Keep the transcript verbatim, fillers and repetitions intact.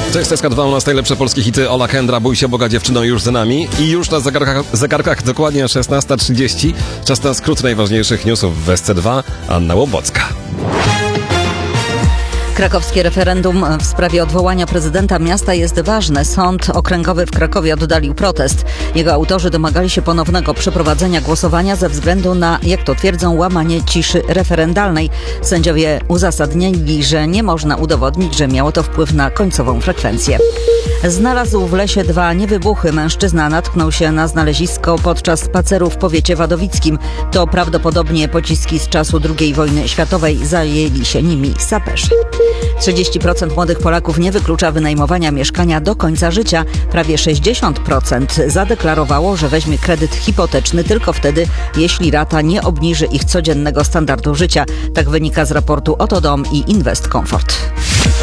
Cześć, S K dwa, u nas najlepsze polskie hity. Ola Kendra, Bój się Boga, dziewczyną już za nami. I już na zegarkach, zegarkach dokładnie szesnasta trzydzieści. Czas na skrót najważniejszych newsów w S C dwa. Anna Łobocka. Krakowskie referendum w sprawie odwołania prezydenta miasta jest ważne. Sąd okręgowy w Krakowie oddalił protest. Jego autorzy domagali się ponownego przeprowadzenia głosowania ze względu na, jak to twierdzą, łamanie ciszy referendalnej. Sędziowie uzasadnili, że nie można udowodnić, że miało to wpływ na końcową frekwencję. Znalazł w lesie dwa niewybuchy. Mężczyzna natknął się na znalezisko podczas spaceru w powiecie wadowickim. To prawdopodobnie pociski z czasu drugiej wojny światowej. Zajęli się nimi saperzy. trzydzieści procent młodych Polaków nie wyklucza wynajmowania mieszkania do końca życia. Prawie sześćdziesiąt procent zadeklarowało, że weźmie kredyt hipoteczny tylko wtedy, jeśli rata nie obniży ich codziennego standardu życia. Tak wynika z raportu Oto Dom i Invest Comfort.